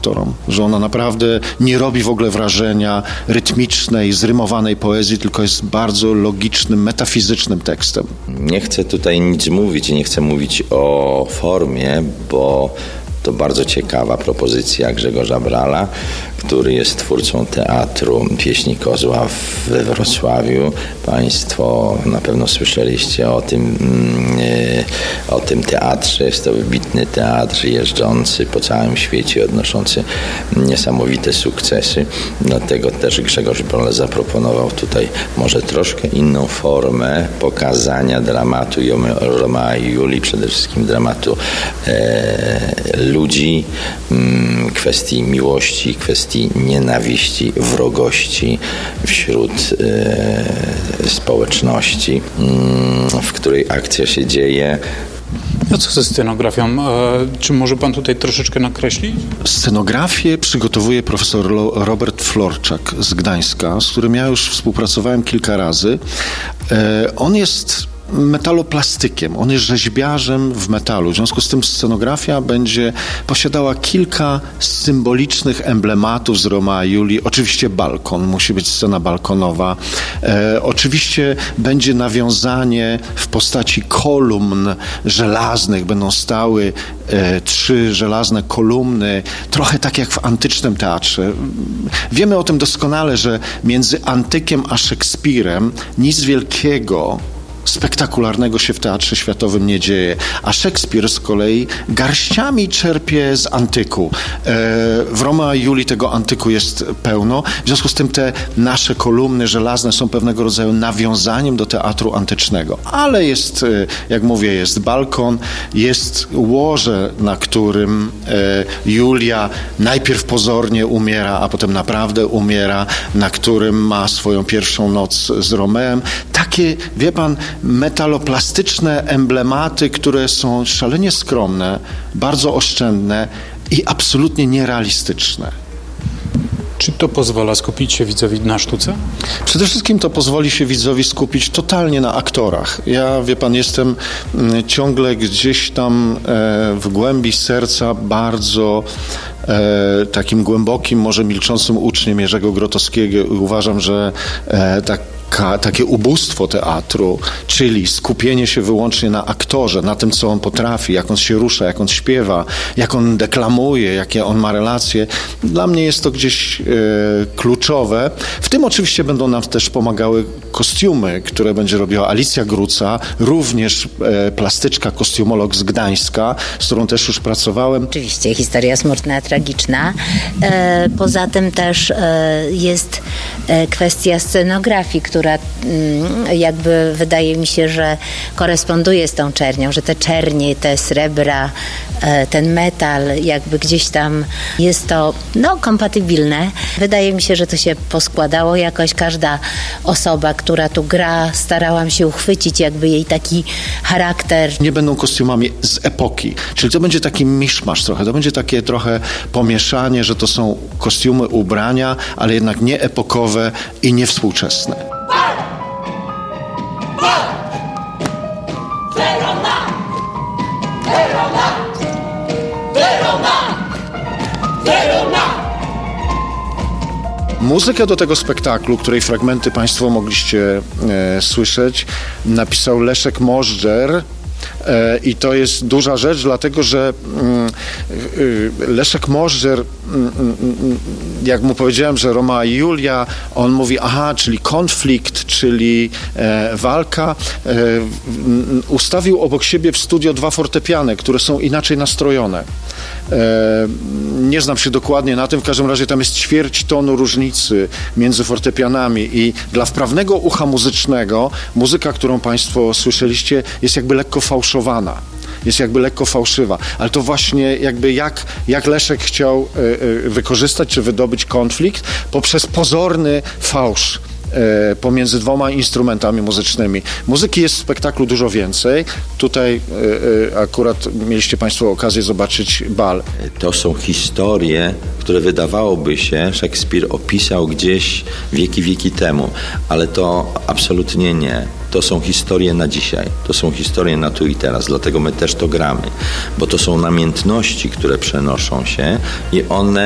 aktorom, że ona naprawdę nie robi w ogóle wrażenia rytmicznej, zrymowanej poezji, tylko jest bardzo logicznym, metafizycznym tekstem. Nie chcę tutaj nic mówić i nie chcę mówić o formie, bo to bardzo ciekawa propozycja Grzegorza Brala, który jest twórcą Teatru Pieśni Kozła we Wrocławiu. Państwo na pewno słyszeliście o tym teatrze. Jest to wybitny teatr jeżdżący po całym świecie, odnoszący niesamowite sukcesy. Dlatego też Grzegorz Bral zaproponował tutaj może troszkę inną formę pokazania dramatu Romea i Julii, przede wszystkim dramatu ludzi, kwestii miłości, kwestii nienawiści, wrogości wśród społeczności, w której akcja się dzieje. A co ze scenografią? Czy może pan tutaj troszeczkę nakreślić? Scenografię przygotowuje profesor Robert Florczak z Gdańska, z którym ja już współpracowałem kilka razy. On jest metaloplastykiem, on jest rzeźbiarzem w metalu. W związku z tym scenografia będzie posiadała kilka symbolicznych emblematów z Romea i Julii. Oczywiście balkon, musi być scena balkonowa. Oczywiście będzie nawiązanie w postaci kolumn żelaznych. Będą stały 3 żelazne kolumny, trochę tak jak w antycznym teatrze. Wiemy o tym doskonale, że między antykiem a Szekspirem nic wielkiego, spektakularnego się w teatrze światowym nie dzieje, a Szekspir z kolei garściami czerpie z antyku. W Romea i Julii tego antyku jest pełno, w związku z tym te nasze kolumny żelazne są pewnego rodzaju nawiązaniem do teatru antycznego. Ale jest, jak mówię, jest balkon, jest łoże, na którym Julia najpierw pozornie umiera, a potem naprawdę umiera, na którym ma swoją pierwszą noc z Romeem. Takie, wie pan, metaloplastyczne emblematy, które są szalenie skromne, bardzo oszczędne i absolutnie nierealistyczne. Czy to pozwala skupić się widzowi na sztuce? Przede wszystkim to pozwoli się widzowi skupić totalnie na aktorach. Ja, wie pan, jestem ciągle gdzieś tam w głębi serca bardzo takim głębokim, może milczącym uczniem Jerzego Grotowskiego i uważam, że takie ubóstwo teatru, czyli skupienie się wyłącznie na aktorze, na tym, co on potrafi, jak on się rusza, jak on śpiewa, jak on deklamuje, jakie on ma relacje. Dla mnie jest to gdzieś kluczowe. W tym oczywiście będą nam też pomagały kostiumy, które będzie robiła Alicja Gruca, również plastyczka, kostiumolog z Gdańska, z którą też już pracowałem. Oczywiście historia smutna, tragiczna. Poza tym też jest kwestia scenografii, która jakby wydaje mi się, że koresponduje z tą czernią, że te czernie, te srebra, ten metal, jakby gdzieś tam jest to kompatybilne. Wydaje mi się, że to się poskładało jakoś. Każda osoba, która tu gra, starałam się uchwycić jakby jej taki charakter. Nie będą kostiumami z epoki, czyli to będzie taki miszmasz trochę, to będzie takie trochę pomieszanie, że to są kostiumy, ubrania, ale jednak nie epokowe i nie współczesne. Muzykę do tego spektaklu, której fragmenty państwo mogliście słyszeć, napisał Leszek Możdżer. I to jest duża rzecz, dlatego że Leszek Możdżer, jak mu powiedziałem, że Romea i Julia, on mówi, czyli konflikt, czyli walka. Ustawił obok siebie w studio 2 fortepiany, które są inaczej nastrojone. Nie znam się dokładnie na tym, w każdym razie tam jest ćwierć tonu różnicy między fortepianami i dla wprawnego ucha muzycznego muzyka, którą państwo słyszeliście, jest jakby lekko fałszowana. Jest jakby lekko fałszywa, ale to właśnie jakby jak Leszek chciał wykorzystać czy wydobyć konflikt poprzez pozorny fałsz pomiędzy 2 instrumentami muzycznymi. Muzyki jest w spektaklu dużo więcej. Tutaj akurat mieliście państwo okazję zobaczyć bal. To są historie, które wydawałoby się Szekspir opisał gdzieś wieki temu, ale to absolutnie nie. To są historie na dzisiaj, to są historie na tu i teraz, dlatego my też to gramy, bo to są namiętności, które przenoszą się i one